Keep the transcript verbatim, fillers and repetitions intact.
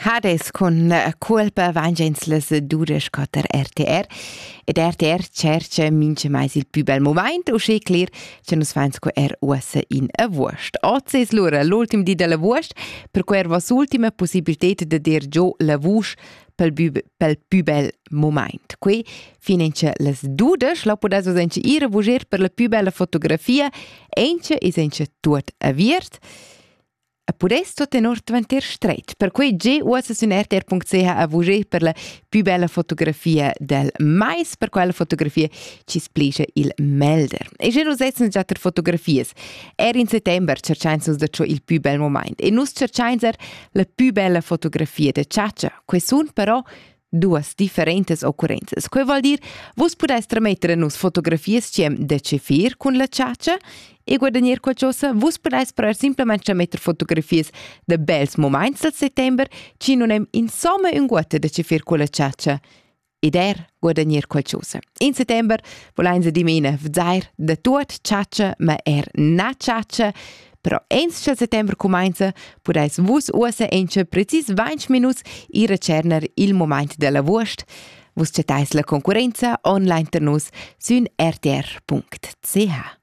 Hades con colpa vangens las duras cotter R T R ed R T R cerca mince mais il più bel moment o che clear che nos fains co er ussa in a vuost. Oggi es l'ora l'ultim di della vuost per quer vos ultima possibilità de dir giù la vuost pel, pel più bel moment. Qui finisce las dudas, la podes enche ira vuger per la più bella fotografia, enche is enche tuot a viert. A podes tot in ort vanter streit. Per cui G usa su R T R punto C H a vuger per la più bella fotografia del mais, per quella fotografia ci splisce il melder. E già nos essen già ter fotografies. Er in settember cercains us da ciò il più bel moment. E nus cercains er la più bella fotografia de Ciaccia. Que sun però duas differentes occurrences. Quei vuol dir, vos podes tramettere nus fotografies ciem de cefir con la Ciaccia e guadagnier qualcosa, vos podes però simplement tramettere fotografies de bels moments del settember ci non hem insomma un guate de cefir con la Ciaccia ed er guadagnier qualcosa. In settember volein di mena vzair de tuot Ciaccia ma er na Ciaccia. Però ens che settember comincia, podeis vus usa enche precis venti minuts ira cerner il moment della vuost. Vus cetais la concorrenza online ter nus sun R T R punto C H.